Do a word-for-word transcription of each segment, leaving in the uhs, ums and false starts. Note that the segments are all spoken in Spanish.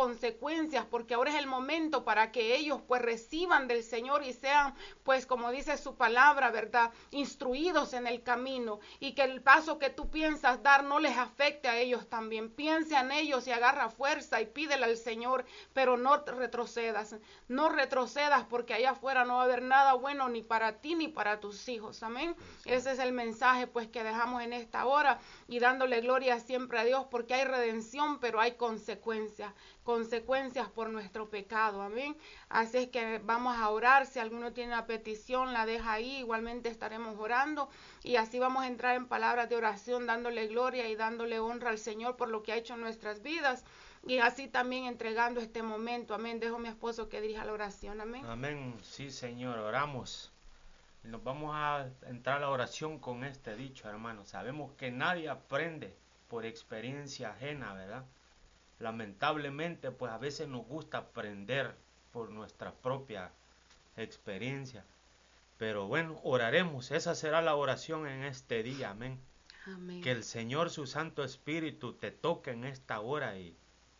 consecuencias, porque ahora es el momento para que ellos pues reciban del Señor y sean, pues como dice su palabra, ¿verdad?, instruidos en el camino, y que el paso que tú piensas dar no les afecte a ellos también. Piensa en ellos y agarra fuerza y pídele al Señor, pero no retrocedas, no retrocedas, porque allá afuera no va a haber nada bueno ni para ti ni para tus hijos. Amén. Sí. Ese es el mensaje pues que dejamos en esta hora, y dándole gloria siempre a Dios, porque hay redención, pero hay consecuencias, consecuencias por nuestro pecado. Amén. Así es que vamos a orar. Si alguno tiene una petición, la deja ahí, igualmente estaremos orando, y así vamos a entrar en palabras de oración, dándole gloria y dándole honra al Señor por lo que ha hecho en nuestras vidas, y así también entregando este momento. Amén. Dejo a mi esposo que dirija la oración. Amén. Amén. Sí, Señor, oramos. Nos vamos a entrar a la oración con este dicho, hermano. Sabemos que nadie aprende por experiencia ajena, ¿verdad? Lamentablemente, pues a veces nos gusta aprender por nuestra propia experiencia. Pero bueno, oraremos. Esa será la oración en este día. Amén. Amén. Que el Señor, su Santo Espíritu, te toque en esta hora y,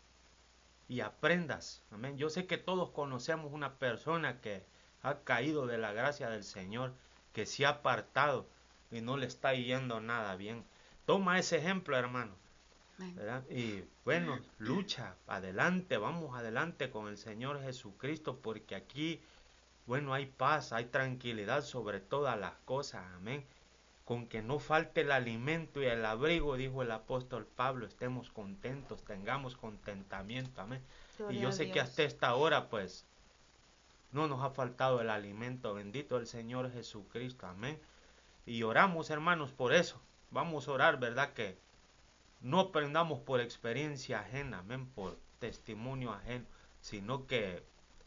y aprendas. Amén. Yo sé que todos conocemos una persona que ha caído de la gracia del Señor, que se ha apartado y no le está yendo nada bien. Toma ese ejemplo, hermano, ¿verdad? Y bueno, lucha, adelante, vamos adelante con el Señor Jesucristo, porque aquí, bueno, hay paz, hay tranquilidad sobre todas las cosas. Amén. Con que no falte el alimento y el abrigo, dijo el apóstol Pablo, estemos contentos, tengamos contentamiento. Amén. Gloria y yo sé que hasta esta hora, pues, no nos ha faltado el alimento. Bendito el Señor Jesucristo. Amén. Y oramos, hermanos, por eso. Vamos a orar, ¿verdad? Que no aprendamos por experiencia ajena, amén, por testimonio ajeno, sino que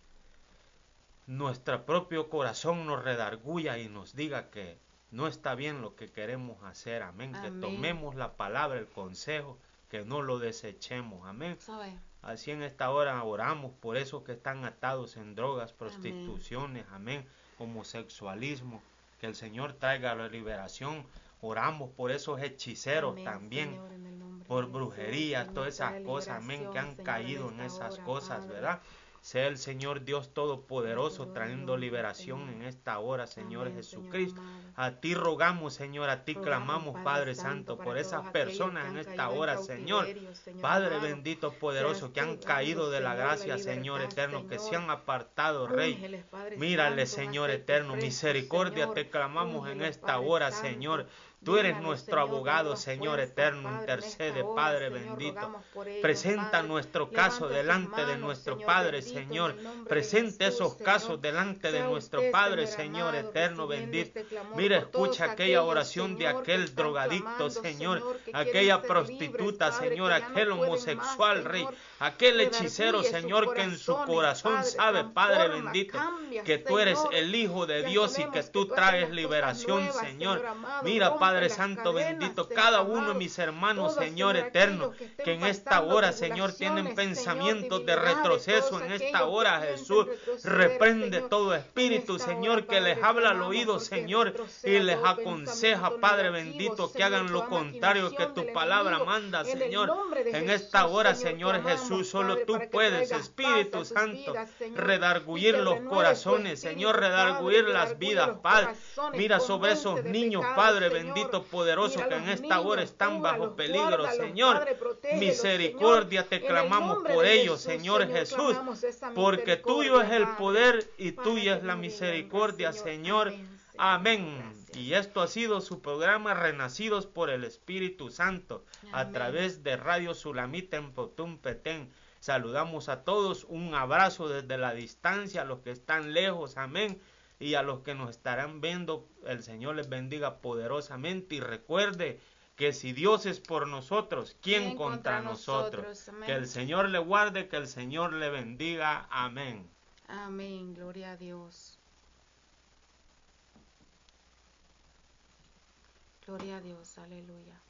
nuestro propio corazón nos redarguya y nos diga que no está bien lo que queremos hacer. Amén. Amén. Que tomemos la palabra, el consejo, que no lo desechemos. Amén. ¿Sabe? Así en esta hora oramos por esos que están atados en drogas, prostituciones, amén, amén, homosexualismo, que el Señor traiga la liberación. Oramos por esos hechiceros, amén, también, Señor, por brujería, Jesús, todas esas cosas, amén, que han Señor, caído en, en esas hora, cosas, Padre, ¿verdad? Sea el Señor Dios Todopoderoso Dios, trayendo Dios, liberación Señor, en esta hora, Señor, amén, Jesucristo. Señor, a ti rogamos, Señor, a ti rogamos, clamamos, Padre, Padre Santo, Santo por esas personas en esta hora, Señor. Señor. Padre amado, bendito, poderoso, que han caído de la gracia, Señor, Señor eterno, Señor, que se han apartado, Rey. Mírale, Señor eterno, misericordia, Señor, te clamamos úngeles, en esta Padre hora, Santo, Señor. Tú eres nuestro Señor, abogado, Señor fuerza, eterno, Padre, intercede, hora, Padre Señor, bendito. Ellos, presenta Padre, nuestro caso delante manos, de nuestro Señor, Padre, bendito, Señor. Presente Jesús, esos Señor, casos delante de nuestro usted, Padre, Señor, amado, eterno, bendito. Este Mira, escucha aquella oración Señor, de aquel drogadicto, clamando, Señor, Señor aquella prostituta, libres, Señor, Padre, aquel no homosexual, más, Rey, Señor, aquel hechicero, Señor, que en su corazón Padre, sabe, Padre bendito, cambia, que tú eres Señor, el Hijo de Dios y que tú traes liberación, nuevas, Señor. Señor amado, mira, Padre Santo cadenas, bendito, Señor, cada uno amado, de mis hermanos, todo, Señor, Señor eterno, que, que en esta hora, Señor, tienen pensamientos de retroceso en esta hora, Jesús. Reprende Señor, todo espíritu, Señor, hora, que les habla al oído, Señor, y les aconseja, Padre bendito, que hagan lo contrario que tu palabra manda, Señor. En esta hora, Señor Jesús, solo tú puedes, Espíritu Santo, redarguir los corazones, Señor, redarguir las vidas, Padre. Mira sobre esos niños, Padre bendito, poderoso, que en esta hora están bajo peligro, Señor. Misericordia te clamamos por ellos, Señor Jesús, porque tuyo es el poder y tuya es la misericordia, Señor. Amén. Y esto ha sido su programa Renacidos por el Espíritu Santo, a través de Radio Sulamita en Potún, Petén. Saludamos a todos, un abrazo desde la distancia, a los que están lejos, amén. Y a los que nos estarán viendo, el Señor les bendiga poderosamente. Y recuerde que si Dios es por nosotros, ¿quién, ¿quién contra, contra nosotros? nosotros? Que el Señor le guarde, que el Señor le bendiga. Amén. Amén. Gloria a Dios. Gloria a Dios. Aleluya.